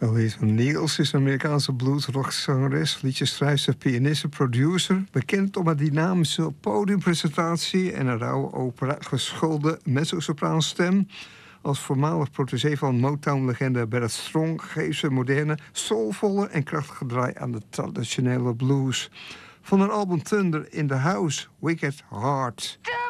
Louisa Niels is een Amerikaanse bluesrockzangeres, liedjesschrijfster, pianiste, producer. Bekend om een dynamische podiumpresentatie en een rauwe opera geschoolde mezzo-sopraanstem. Als voormalig protégé van Motown-legende Barrett Strong geeft ze moderne, soulvolle en krachtige draai aan de traditionele blues. Van haar album Thunder in the House, Wicked Heart.